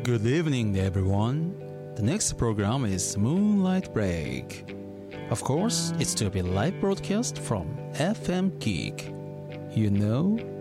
Good evening, everyone. The next program is Moonlight Break. Of course, it's to be live broadcast from FM Geek. You know,